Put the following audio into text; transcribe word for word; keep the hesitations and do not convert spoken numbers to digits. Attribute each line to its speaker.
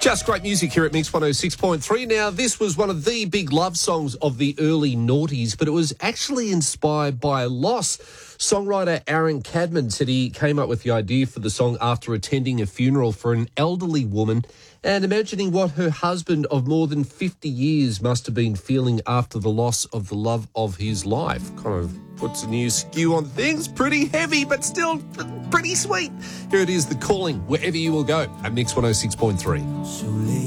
Speaker 1: Just great music here at Mix one oh six point three. Now, this was one of the big love songs of the early noughties, but it was actually inspired by loss. Songwriter Aaron Cadman said he came up with the idea for the song after attending a funeral for an elderly woman and imagining what her husband of more than fifty years must have been feeling after the loss of the love of his life. Kind of puts a new skew on things. Pretty heavy, but still pretty sweet. Here it is, The Calling, Wherever You Will Go at Mix one oh six point three.